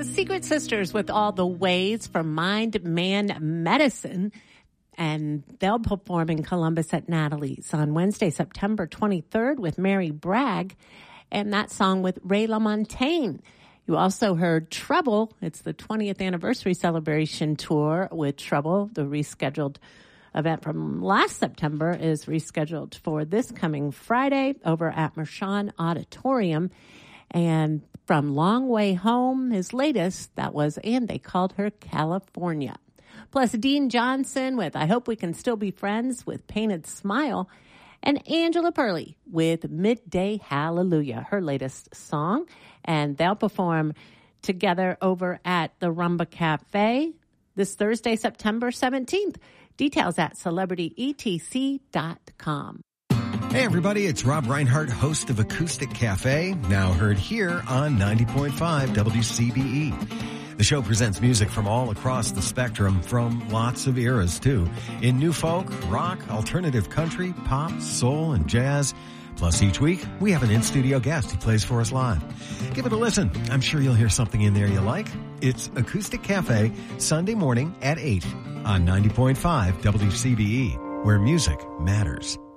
The Secret Sisters with All the Ways from Mind Man Medicine. And they'll perform in Columbus at Natalie's on Wednesday, September 23rd with Mary Bragg. And that song with Ray LaMontagne. You also heard Trouble. It's the 20th anniversary celebration tour with Trouble. The rescheduled event from last September is rescheduled for this coming Friday over at Mershon Auditorium. And from Long Way Home, his latest, that was And They Called Her California. Plus Dean Johnson with I Hope We Can Still Be Friends with Painted Smile. And Angela Perley with Midday Hallelujah, her latest song. And they'll perform together over at the Rumba Cafe this Thursday, September 17th. Details at celebrityetc.com. Hey, everybody, it's Rob Reinhardt, host of Acoustic Cafe, now heard here on 90.5 WCBE. The show presents music from all across the spectrum, from lots of eras, too, in new folk, rock, alternative country, pop, soul, and jazz. Plus, each week, we have an in-studio guest who plays for us live. Give it a listen. I'm sure you'll hear something in there you like. It's Acoustic Cafe, Sunday morning at 8 on 90.5 WCBE, where music matters.